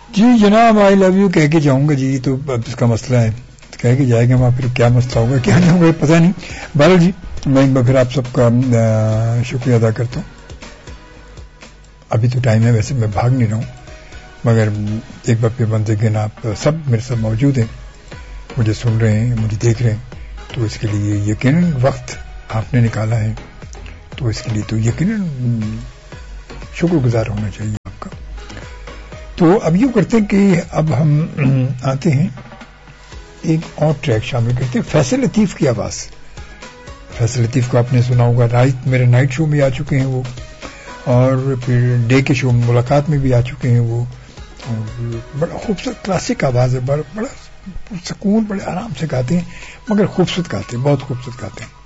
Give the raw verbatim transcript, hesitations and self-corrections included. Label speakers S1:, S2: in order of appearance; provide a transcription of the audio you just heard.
S1: जी जनाब, I love you कह के जाऊंगा जी, तो अब इसका मसला है, तो कह के जाएगा वहां, फिर क्या मसला होगा क्या नहीं होगा पता नहीं। बहरहाल जी मैं एक बार फिर आप सबका शुक्रिया अदा करता हूँ। अभी तो टाइम है, वैसे मैं भाग नहीं रहा हूँ, मगर एक बार फिर बंदे के आप सब मेरे साथ मौजूद हैं, मुझे सुन रहे हैं, मुझे देख रहे हैं, तो इसके लिए यकीनन वक्त आपने निकाला है, तो इसके लिए तो यकीनन शुक्रगुजार होना चाहिए आपका। तो अब यूँ करते हैं कि अब हम आते हैं एक और ट्रैक शामिल करते हैं, फैसल लतीफ की आवाज़। फैसल लतीफ को आपने सुना होगा, राइट मेरे नाइट शो में आ चुके हैं वो, और फिर डे के शो में मुलाकात में भी आ चुके हैं वो, और बड़ा खूबसूरत क्लासिक आवाज़ है, बड़ा बड़ा सुकून, बड़े आराम से गाते हैं, मगर खूबसूरत गाते हैं, बहुत खूबसूरत गाते हैं।